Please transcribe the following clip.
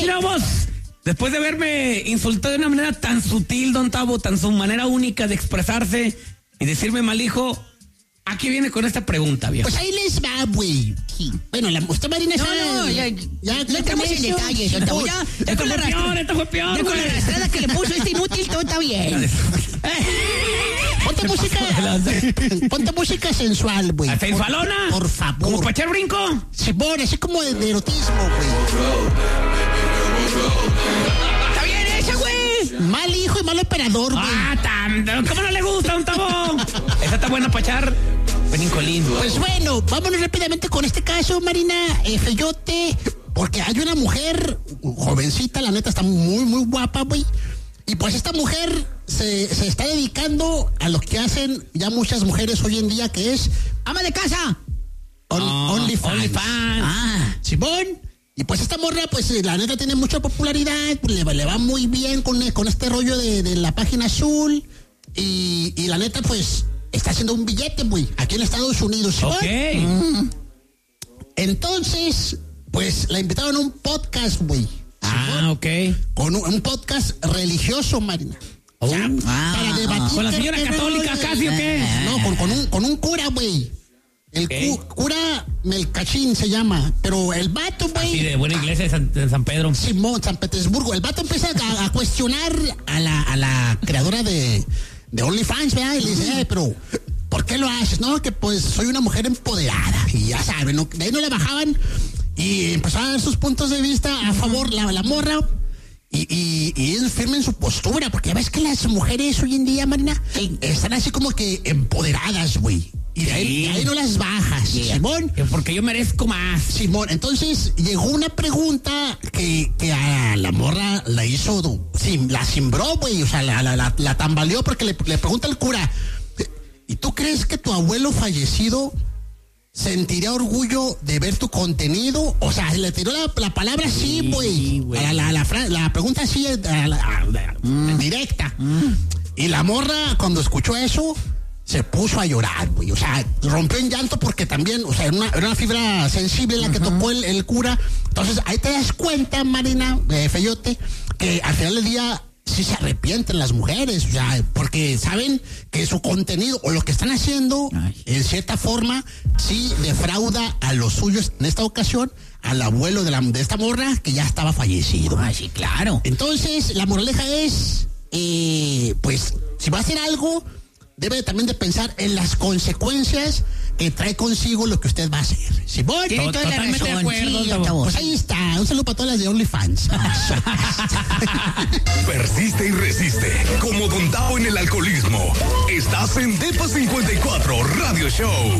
Mira vos, después de haberme insultado de una manera tan sutil, don Tavo, tan su manera única de expresarse y decirme mal hijo, aquí viene con esta pregunta, viejo. Pues ahí les va, güey. Sí. Bueno, usted, Marina, no, ya no entramos en detalles. Esto fue peor. Ya con la arrastrada que le puso este inútil, todo está bien. Ponte música sensual, güey. ¿Sensualona? Por favor. ¿Como para echar brinco? Simón, así como de erotismo, güey. Está bien esa, güey. Mal hijo y mal operador, güey. ¿Cómo no le gusta, don Tavo? Esa está buena para echar brincolín. Pues bueno, vámonos rápidamente con este caso, Marina, Feyote, porque hay una mujer jovencita, la neta está muy, muy guapa, güey. Y pues esta mujer se está dedicando a lo que hacen ya muchas mujeres hoy en día, que es ama de casa. OnlyFans. Simón. Y pues esta morra, pues la neta tiene mucha popularidad, pues, le va muy bien con este rollo de la página azul. Y la neta, pues, está haciendo un billete, güey, aquí en Estados Unidos. ¿Sí? Ok. Entonces, pues, la invitaron a un podcast, güey. Ok. Con un podcast religioso, Marina. O sea, para debatir. ¿Con la señora católica casi o qué? No, con un cura, güey. El cura Melcachín se llama, pero el vato, güey. Sí, de buena iglesia de San Pedro. Simón, San Petersburgo. El vato empieza a cuestionar a la creadora de OnlyFans, ¿verdad? Y le dice, pero ¿por qué lo haces? No, que pues soy una mujer empoderada. Y ya saben, ¿no? De ahí no le bajaban y empezó a dar sus puntos de vista a favor la morra. Y ellos firmen su postura, porque ya ves que las mujeres hoy en día, Marina, están así como que empoderadas, güey. Y de ahí no las bajas, Simón. Porque yo merezco más. Simón, entonces llegó una pregunta que a la morra la hizo, la cimbró, güey, o sea, la tambaleó porque le pregunta al cura, ¿y tú crees que tu abuelo fallecido sentiría orgullo de ver tu contenido? O sea, le tiró la palabra así, güey. La pregunta así, directa. Y la morra, cuando escuchó eso, se puso a llorar, güey. O sea, rompió en llanto porque también, o sea, era una fibra sensible la que tocó el cura. Entonces, ahí te das cuenta, Marina, Feyote, que al final del día sí se arrepienten las mujeres, o sea, porque saben que su contenido o lo que están haciendo, en cierta forma, sí defrauda a los suyos, en esta ocasión, al abuelo de esta morra que ya estaba fallecido. Sí, claro. Entonces, la moraleja es, pues, si va a hacer algo, debe también de pensar en las consecuencias que trae consigo lo que usted va a hacer. ¿Sí, voy? Totalmente de acuerdo. Sí, pues ahí está. Un saludo para todas las de OnlyFans. Persiste y resiste. Como Don Tavo en el alcoholismo. Estás en Depa 54 Radio Show.